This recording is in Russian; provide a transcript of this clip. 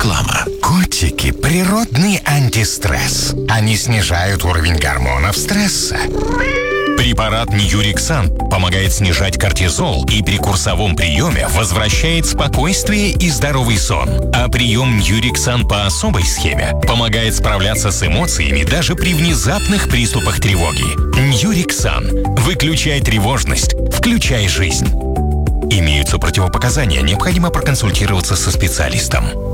Реклама. Котики – природный антистресс. Они снижают уровень гормонов стресса. Препарат Ньюриксан помогает снижать кортизол и при курсовом приеме возвращает спокойствие и здоровый сон. А прием Ньюриксан по особой схеме помогает справляться с эмоциями даже при внезапных приступах тревоги. Ньюриксан. Выключай тревожность. Включай жизнь. Имеются противопоказания. Необходимо проконсультироваться со специалистом.